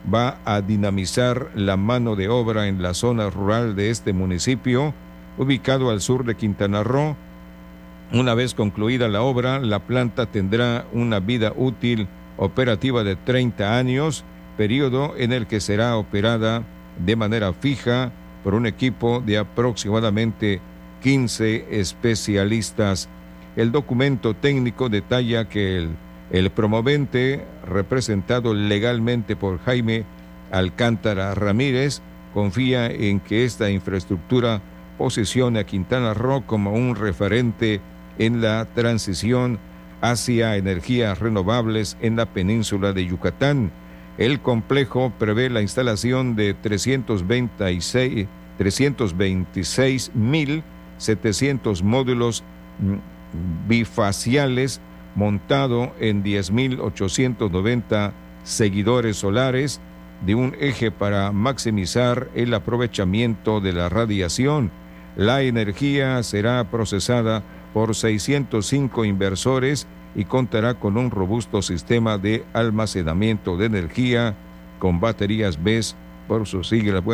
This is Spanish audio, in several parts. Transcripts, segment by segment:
va a dinamizar la mano de obra en la zona rural de este municipio, ubicado al sur de Quintana Roo. Una vez concluida la obra, la planta tendrá una vida útil operativa de 30 años, periodo en el que será operada de manera fija por un equipo de aproximadamente 15 especialistas. El documento técnico detalla que el promovente, representado legalmente por Jaime Alcántara Ramírez, confía en que esta infraestructura posicione a Quintana Roo como un referente en la transición hacia energías renovables en la península de Yucatán. El complejo prevé la instalación de 326.700 módulos bifaciales montado en 10.890 seguidores solares de un eje para maximizar el aprovechamiento de la radiación. La energía será procesada por 605 inversores y contará con un robusto sistema de almacenamiento de energía con baterías BESS por sus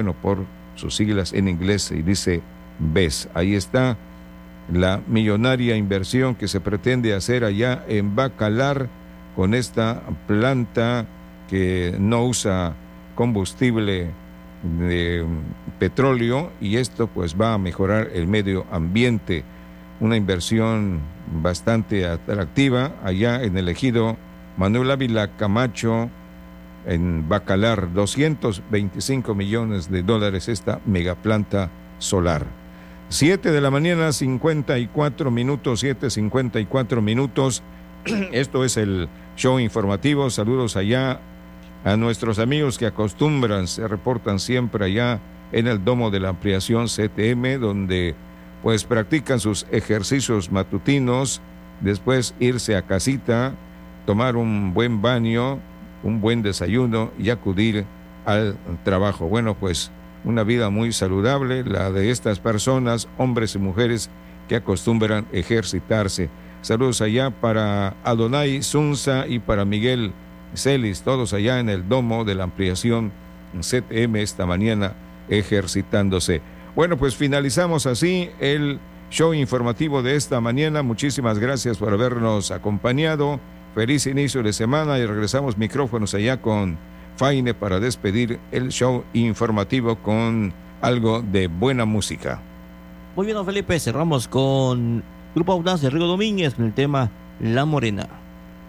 siglas en inglés, y dice BESS. Ahí está la millonaria inversión que se pretende hacer allá en Bacalar con esta planta que no usa combustible de petróleo, y esto pues va a mejorar el medio ambiente. Una inversión bastante atractiva allá en el ejido Manuel Ávila Camacho, en Bacalar. 225 millones de dólares esta megaplanta solar. 7 de la mañana, 54 minutos, 7:54 minutos. Esto es el show informativo. Saludos allá a nuestros amigos que se reportan siempre allá en el domo de la ampliación CTM, donde pues practican sus ejercicios matutinos, después irse a casita, tomar un buen baño, un buen desayuno y acudir al trabajo. Bueno, pues una vida muy saludable la de estas personas, hombres y mujeres que acostumbran ejercitarse. Saludos allá para Adonai Zunza y para Miguel Celis, todos allá en el domo de la ampliación CTM esta mañana ejercitándose. Bueno, pues finalizamos así el show informativo de esta mañana. Muchísimas gracias por habernos acompañado. Feliz inicio de semana y regresamos micrófonos allá con Faine para despedir el show informativo con algo de buena música. Muy bien, don Felipe, cerramos con Grupo Audaz de Rigo Domínguez con el tema La Morena.